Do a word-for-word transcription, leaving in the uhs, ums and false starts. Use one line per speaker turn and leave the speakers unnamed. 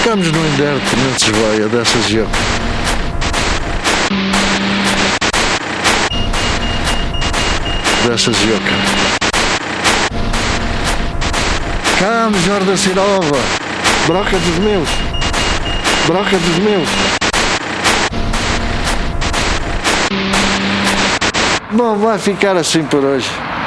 Ficamos no inverno, não desvoia dessas eu. Dessas eu, cara. Cá, melhor da Cirova. Broca dos meus. Broca dos meus. Bom, vai ficar assim por hoje.